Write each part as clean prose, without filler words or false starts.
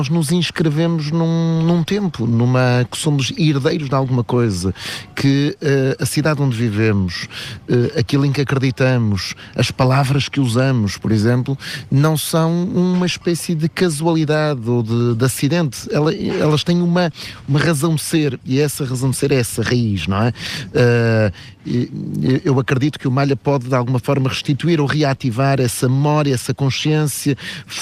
nós nos inscrevemos num tempo, que somos herdeiros de alguma coisa, que a cidade onde vivemos, aquilo em que acreditamos, as palavras que usamos, por exemplo, não são uma espécie de casualidade ou de acidente. Elas têm uma razão de ser, e essa razão de ser é essa raiz, não é? Eu acredito que o Malha pode de alguma forma restituir ou reativar essa memória, essa consciência,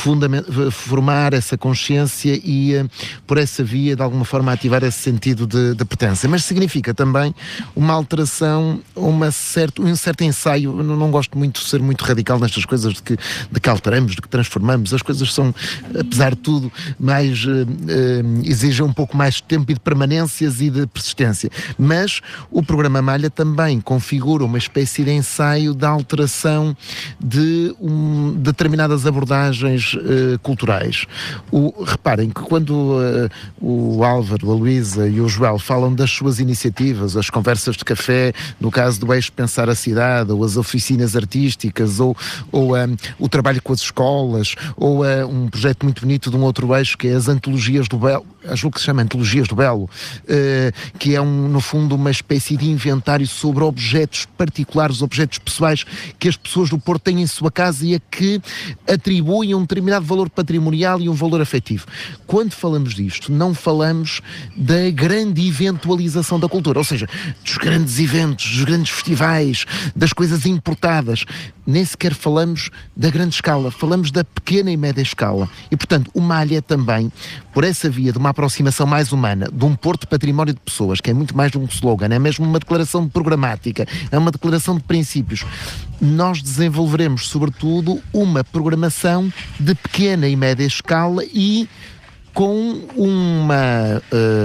formar essa consciência e por essa via de alguma forma ativar esse sentido de pertença. Mas significa também uma alteração, um certo ensaio. Eu não gosto muito de ser muito radical nestas coisas de que alteramos, de que transformamos. As coisas são, apesar de tudo, mais exigem um pouco mais de tempo e de permanências e de persistência. Mas o programa Malha também configura uma espécie de ensaio da alteração de determinadas abordagens culturais. Reparem que quando o Álvaro, a Luísa e o Joel falam das suas iniciativas, as conversas de café, no caso do Eixo Pensar a Cidade, ou as oficinas artísticas, ou o trabalho com as escolas, ou um projeto muito bonito de um outro eixo que é as Antologias do Belo, acho que se chama Antologias do Belo, que é no fundo uma espécie de inventário sobre objetos particulares, objetos pessoais que as pessoas do Porto têm em sua casa e a que atribuem um determinado valor patrimonial e um valor afetivo. Quando falamos disto, não falamos da grande eventualização da cultura, ou seja, dos grandes eventos, dos grandes festivais, das coisas importadas. Nem sequer falamos da grande escala, falamos da pequena e média escala. E, portanto, o Malha é também, por essa via de uma aproximação mais humana, de um Porto Património de Pessoas, que é muito mais de um slogan, é mesmo uma declaração programática, é uma declaração de princípios. Nós desenvolveremos, sobretudo, uma programação de pequena e média escala e com uma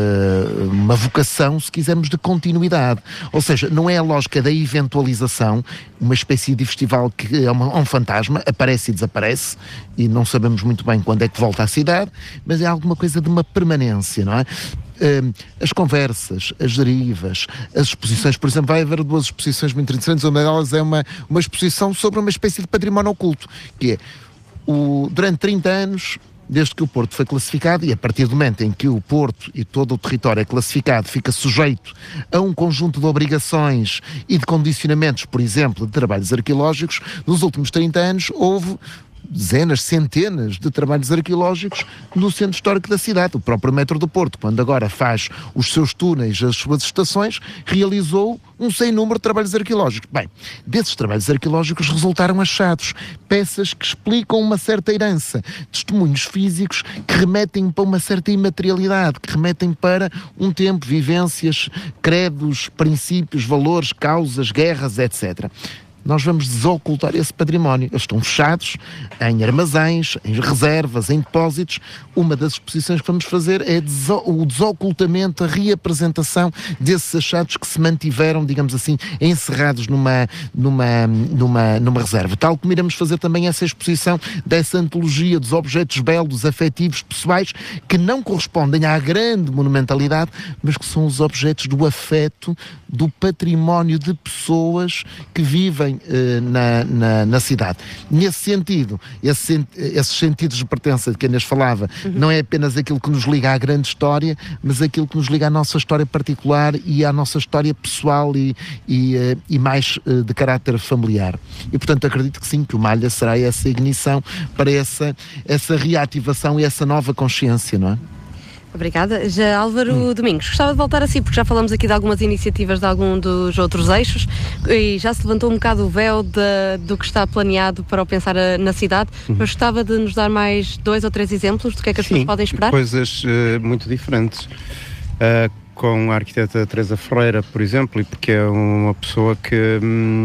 vocação, se quisermos, de continuidade. Ou seja, não é a lógica da eventualização, uma espécie de festival que é um fantasma, aparece e desaparece, e não sabemos muito bem quando é que volta à cidade, mas é alguma coisa de uma permanência, não é? As conversas, as derivas, as exposições, por exemplo, vai haver duas exposições muito interessantes, uma delas é uma exposição sobre uma espécie de património oculto, que é, durante 30 anos, desde que o Porto foi classificado, e a partir do momento em que o Porto e todo o território é classificado, fica sujeito a um conjunto de obrigações e de condicionamentos, por exemplo, de trabalhos arqueológicos, nos últimos 30 anos houve dezenas, centenas de trabalhos arqueológicos no centro histórico da cidade. O próprio Metro do Porto, quando agora faz os seus túneis, as suas estações, realizou um sem número de trabalhos arqueológicos. Bem, desses trabalhos arqueológicos resultaram achados, peças que explicam uma certa herança, testemunhos físicos que remetem para uma certa imaterialidade, que remetem para um tempo, vivências, credos, princípios, valores, causas, guerras, etc. Nós vamos desocultar esse património. Eles estão fechados em armazéns, em reservas, em depósitos. Uma das exposições que vamos fazer é o desocultamento, a reapresentação desses achados que se mantiveram, digamos assim, encerrados numa reserva. Tal como iremos fazer também essa exposição dessa antologia dos objetos belos, afetivos, pessoais, que não correspondem à grande monumentalidade, mas que são os objetos do afeto, do património de pessoas que vivem na cidade. Nesse sentido, esses sentidos de pertença de que a Inês falava, não é apenas aquilo que nos liga à grande história, mas aquilo que nos liga à nossa história particular e à nossa história pessoal e mais de caráter familiar. E, portanto, acredito que sim, que o Malha será essa ignição para essa reativação e essa nova consciência, não é? Obrigada. Já Álvaro Domingos, gostava de voltar assim, porque já falamos aqui de algumas iniciativas de algum dos outros eixos e já se levantou um bocado o véu do que está planeado para o Pensar na Cidade, mas gostava de nos dar mais 2 ou 3 exemplos do que é que as pessoas podem esperar? Coisas muito diferentes. Com a arquiteta Teresa Ferreira, por exemplo, e porque é uma pessoa que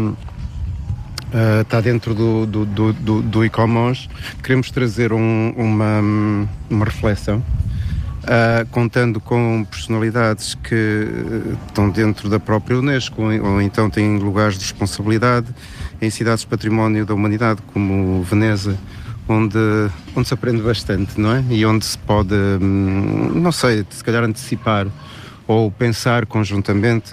está dentro do ICOMOS, queremos trazer uma reflexão, contando com personalidades que estão dentro da própria Unesco ou então têm lugares de responsabilidade em cidades património da humanidade, como Veneza, onde se aprende bastante, não é? E onde se pode, não sei, se calhar antecipar ou pensar conjuntamente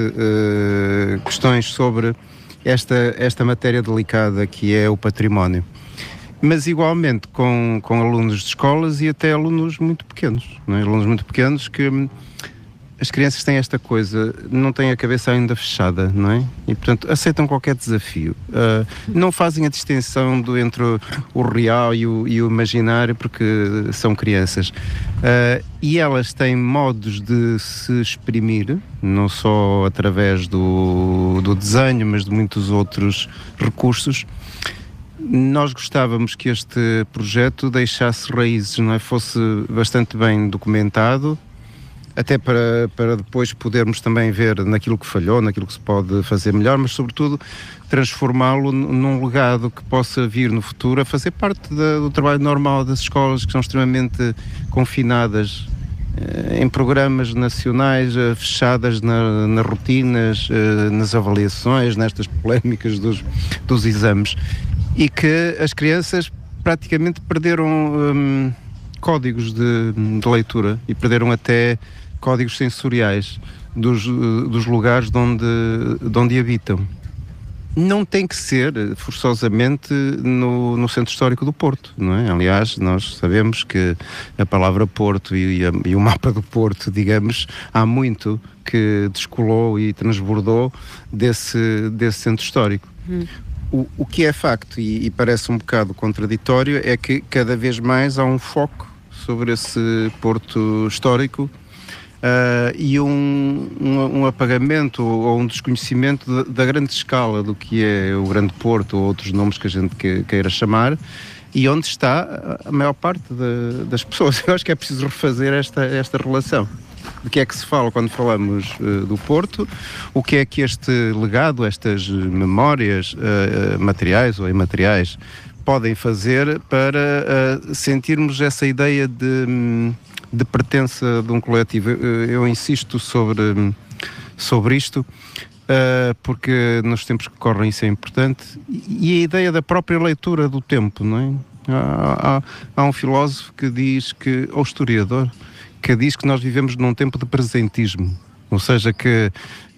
questões sobre esta matéria delicada que é o património. mas igualmente com alunos de escolas e até alunos muito pequenos, não é? Alunos muito pequenos que as crianças têm esta coisa, não têm a cabeça ainda fechada, não é? E, portanto, aceitam qualquer desafio. Não fazem a distinção entre o real e o imaginário, porque são crianças. E elas têm modos de se exprimir, não só através do desenho, mas de muitos outros recursos. Nós gostávamos que este projeto deixasse raízes, não é? Fosse bastante bem documentado, até para depois podermos também ver naquilo que falhou, naquilo que se pode fazer melhor, mas sobretudo transformá-lo num legado que possa vir no futuro a fazer parte do trabalho normal das escolas, que são extremamente confinadas em programas nacionais, fechadas nas rotinas, nas avaliações, nestas polémicas dos exames, e que as crianças praticamente perderam códigos de leitura e perderam até códigos sensoriais dos lugares de onde habitam. Não tem que ser forçosamente no Centro Histórico do Porto, não é? Aliás, nós sabemos que a palavra Porto e o mapa do Porto, digamos, há muito que descolou e transbordou desse Centro Histórico. O que é facto, e parece um bocado contraditório, é que cada vez mais há um foco sobre esse Porto histórico e um apagamento ou um desconhecimento da grande escala do que é o Grande Porto ou outros nomes que a gente queira chamar, e onde está a maior parte das pessoas. Eu acho que é preciso refazer esta relação. De que é que se fala quando falamos do Porto, o que é que este legado, estas memórias materiais ou imateriais podem fazer para sentirmos essa ideia de pertença de um coletivo. Eu insisto sobre isto, porque nos tempos que correm isso é importante, e a ideia da própria leitura do tempo, não é? Há um filósofo que diz que, ou historiador, que diz que nós vivemos num tempo de presentismo, ou seja, que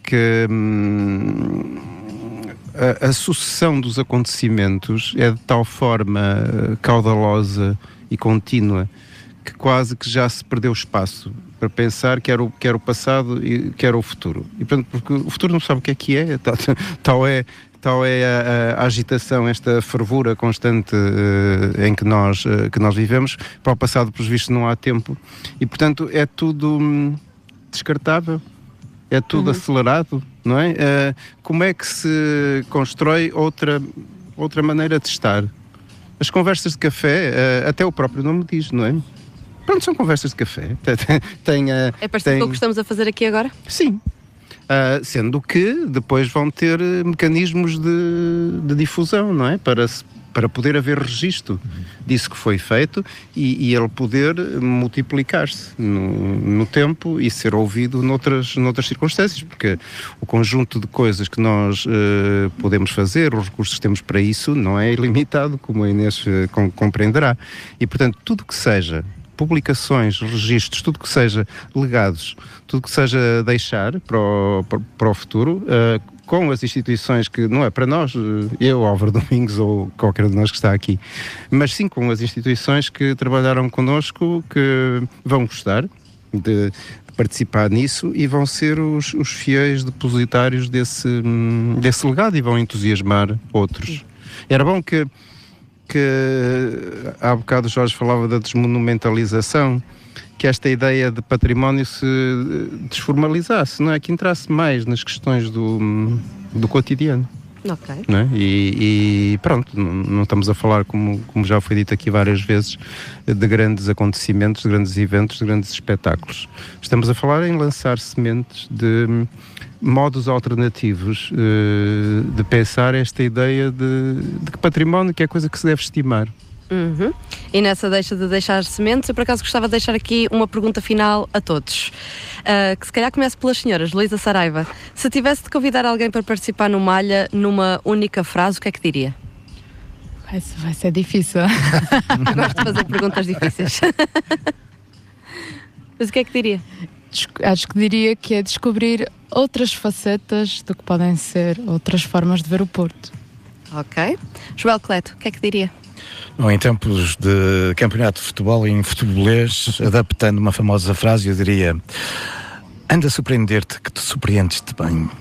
a sucessão dos acontecimentos é de tal forma caudalosa e contínua que quase que já se perdeu espaço para pensar que era o passado e que era o futuro. E, portanto, porque o futuro não sabe o que é, tal é a agitação, esta fervura constante em que nós vivemos. Para o passado, pelos vistos, não há tempo. E, portanto, é tudo descartável, é tudo acelerado, não é? Como é que se constrói outra maneira de estar? As conversas de café, até o próprio nome diz, não é? Pronto, são conversas de café. É parecido com o que estamos a fazer aqui agora? Sim. Sendo que depois vão ter mecanismos de difusão, não é? Para poder haver registro disso que foi feito e ele poder multiplicar-se no tempo e ser ouvido noutras circunstâncias, porque o conjunto de coisas que nós podemos fazer, os recursos que temos para isso, não é ilimitado, como a Inês compreenderá. E, portanto, tudo que seja publicações, registros, tudo que seja legados, tudo que seja deixar para o futuro, com as instituições que não é para nós, eu, Álvaro Domingos ou qualquer de nós que está aqui, mas sim com as instituições que trabalharam connosco, que vão gostar de participar nisso e vão ser os fiéis depositários desse legado e vão entusiasmar outros. Era bom que há bocado o Jorge falava da desmonumentalização, que esta ideia de património se desformalizasse, não é? Que entrasse mais nas questões do cotidiano. Ok. Não é? E pronto, não estamos a falar, como já foi dito aqui várias vezes, de grandes acontecimentos, de grandes eventos, de grandes espetáculos. Estamos a falar em lançar sementes de modos alternativos de pensar esta ideia de que património que é coisa que se deve estimar. E nessa deixa de deixar sementes, eu por acaso gostava de deixar aqui uma pergunta final a todos, que se calhar comece pelas senhoras. Luísa Saraiva, se tivesse de convidar alguém para participar no Malha numa única frase, o que é que diria? Vai ser difícil. Eu gosto de fazer perguntas difíceis. Mas o que é que diria? Acho que diria que é descobrir outras facetas do que podem ser outras formas de ver o Porto. Ok. Joel Cleto, o que é que diria? Em tempos de campeonato de futebol em futebolês, adaptando uma famosa frase, eu diria: anda a surpreender-te que te surpreendes-te bem.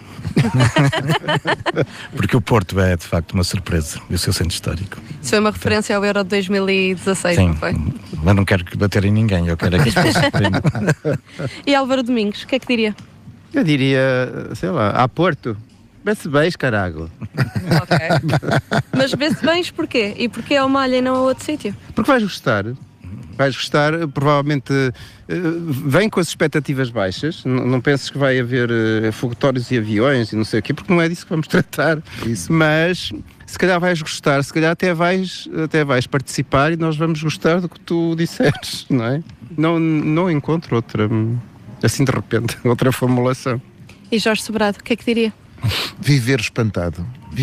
Porque o Porto é de facto uma surpresa, e o seu centro histórico. Isso foi uma referência ao Euro de 2016, sim, não foi? Mas não quero bater em ninguém, eu quero é que as pessoas surpreendam. E Álvaro Domingos, o que é que diria? Eu diria, sei lá, a Porto. Vê-se bem, carago. Ok. Mas vê-se bem porquê? E porquê ao Malha e não a outro sítio? Porque vais gostar, provavelmente vem com as expectativas baixas, não penses que vai haver foguetórios e aviões e não sei o quê, porque não é disso que vamos tratar. Isso. Mas se calhar vais gostar, se calhar até vais participar e nós vamos gostar do que tu disseres, não é? Não encontro outra, assim de repente, outra formulação. E Jorge Sobrado, o que é que diria? Viver espantado.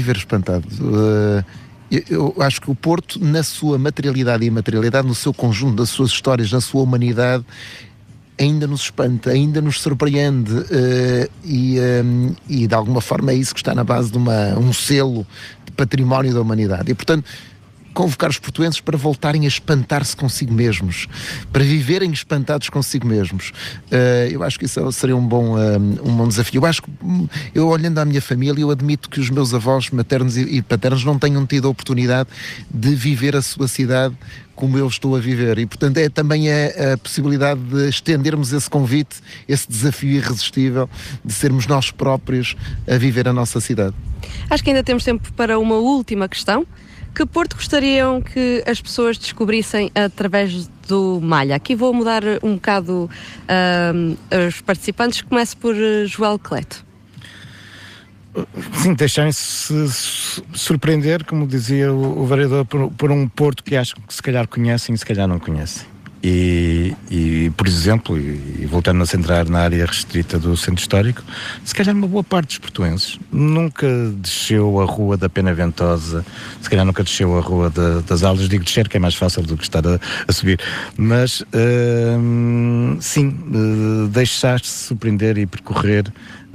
Eu acho que o Porto, na sua materialidade e imaterialidade, no seu conjunto, das suas histórias, na sua humanidade, ainda nos espanta, ainda nos surpreende, e de alguma forma é isso que está na base de um selo de património da humanidade. E, portanto, convocar os portuenses para voltarem a espantar-se consigo mesmos, para viverem espantados consigo mesmos. Eu acho que isso seria um bom desafio. Eu olhando à minha família, eu admito que os meus avós maternos e paternos não tenham tido a oportunidade de viver a sua cidade como eu estou a viver, e portanto também é a possibilidade de estendermos esse convite, esse desafio irresistível de sermos nós próprios a viver a nossa cidade. Acho que ainda temos tempo para uma última questão. Que Porto gostariam que as pessoas descobrissem através do Malha? Aqui vou mudar um bocado os participantes. Começo por Joel Cleto. Sim, deixarem-se surpreender, como dizia o vereador, por um Porto que acho que se calhar conhecem e se calhar não conhecem. E por exemplo, e voltando a centrar na área restrita do centro histórico, se calhar uma boa parte dos portuenses nunca desceu a rua da Pena Ventosa, se calhar nunca desceu a rua das Aulas. Digo descer, que é mais fácil do que estar a subir, mas sim, deixar-se surpreender e percorrer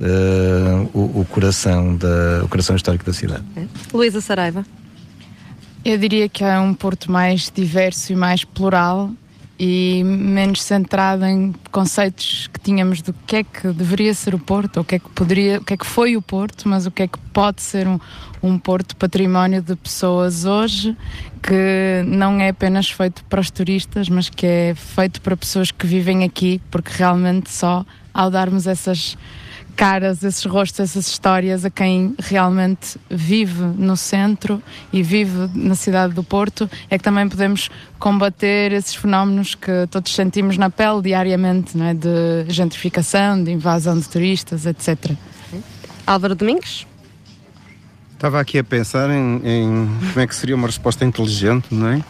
o coração histórico da cidade. Luísa Saraiva. Eu diria que é um Porto mais diverso e mais plural, e menos centrado em conceitos que tínhamos do que é que deveria ser o Porto, ou o que é que foi o Porto, mas o que é que pode ser um Porto património de pessoas hoje, que não é apenas feito para os turistas, mas que é feito para pessoas que vivem aqui, porque realmente só ao darmos essas caras, esses rostos, essas histórias a quem realmente vive no centro e vive na cidade do Porto, é que também podemos combater esses fenómenos que todos sentimos na pele diariamente, não é? De gentrificação, de invasão de turistas, etc. Álvaro Domingos? Estava aqui a pensar em como é que seria uma resposta inteligente, não é?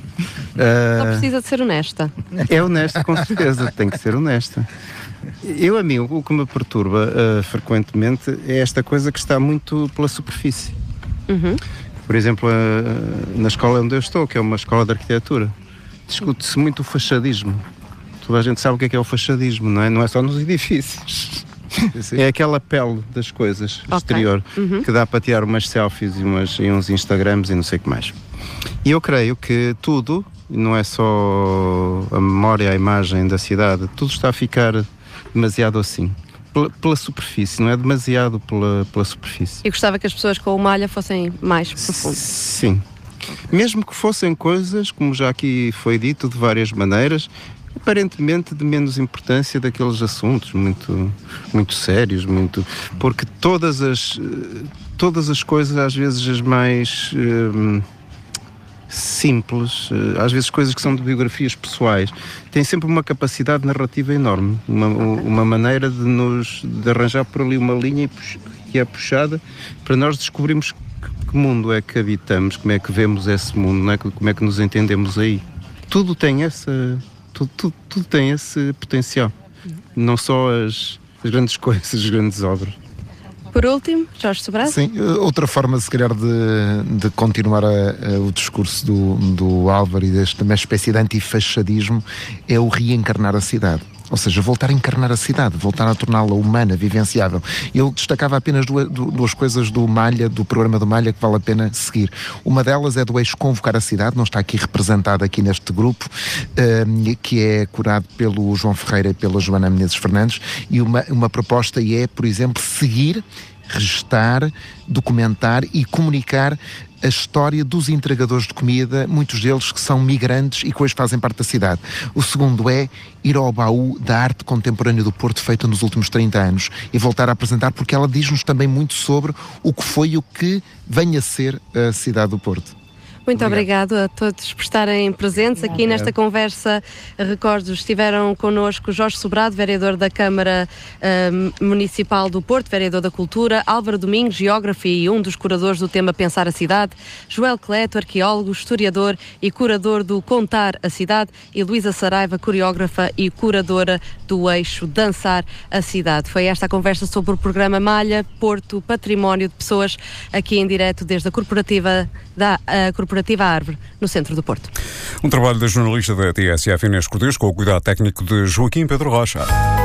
Só precisa de ser honesta. É honesta, com certeza, tem que ser honesta. A mim, o que me perturba frequentemente é esta coisa que está muito pela superfície. Uhum. Por exemplo, na escola onde eu estou, que é uma escola de arquitetura, discute-se muito o fachadismo. Toda a gente sabe o que é o fachadismo, não é? Não é só nos edifícios. É aquela pele das coisas, exterior, que dá para tirar umas selfies e uns Instagrams e não sei o que mais. E eu creio que tudo, não é só a memória, a imagem da cidade, tudo está a ficar demasiado assim, pela superfície, não é demasiado pela superfície. Eu gostava que as pessoas com o Malha fossem mais profundas. Sim. Mesmo que fossem coisas, como já aqui foi dito, de várias maneiras, aparentemente de menos importância daqueles assuntos muito, muito sérios, porque todas as coisas, às vezes as mais simples, às vezes coisas que são de biografias pessoais, têm sempre uma capacidade narrativa enorme, uma maneira de arranjar por ali uma linha que é puxada para nós descobrirmos que mundo é que habitamos, como é que vemos esse mundo, não é? Como é que nos entendemos aí. Tudo tem tudo tem esse potencial, não só as grandes coisas, as grandes obras. Por último, Jorge Sobrado. Sim, outra forma, se calhar, de continuar o discurso do Álvaro e desta uma espécie de antifachadismo é o reencarnar a cidade. ou seja, voltar a encarnar a cidade, voltar a torná-la humana, vivenciável. Ele destacava apenas duas coisas do Malha, do programa do Malha, que vale a pena seguir. Uma delas é do eixo Convocar a Cidade, não está aqui representada aqui neste grupo, que é curado pelo João Ferreira e pela Joana Menezes Fernandes, e uma proposta é, por exemplo, seguir, registar, documentar e comunicar a história dos entregadores de comida, muitos deles que são migrantes e que hoje fazem parte da cidade. O segundo é ir ao baú da arte contemporânea do Porto, feita nos últimos 30 anos, e voltar a apresentar, porque ela diz-nos também muito sobre o que foi e o que vem a ser a cidade do Porto. Muito obrigado a todos por estarem presentes aqui nesta conversa. Recordo, estiveram connosco Jorge Sobrado, vereador da Câmara Municipal do Porto, vereador da Cultura, Álvaro Domingos, geógrafo e um dos curadores do tema Pensar a Cidade, Joel Cleto, arqueólogo, historiador e curador do Contar a Cidade, e Luísa Saraiva, coreógrafa e curadora do eixo Dançar a Cidade. Foi esta a conversa sobre o programa Malha Porto, Património de Pessoas, aqui em direto desde a Corporativa Árvore, no centro do Porto. Um trabalho da jornalista da TSF Inês Cortes, com o cuidado técnico de Joaquim Pedro Rocha.